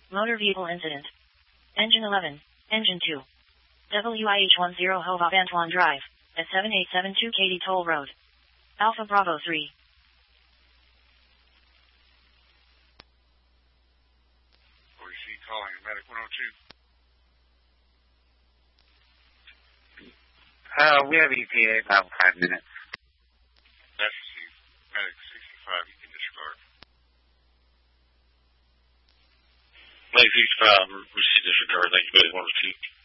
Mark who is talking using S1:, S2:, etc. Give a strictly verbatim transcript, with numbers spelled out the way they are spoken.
S1: Motor vehicle incident. Engine eleven. Engine two. W I H ten Hovop Antoine Drive. At seven eight seven two Katy Toll Road. Alpha Bravo three.
S2: O E C calling Medic one oh two.
S3: Uh, we have E T A about five minutes.
S2: That's received. Medic sixty-five, you can discard.
S4: Medic sixty-five, receive disregard. Thank you, Medic one oh two.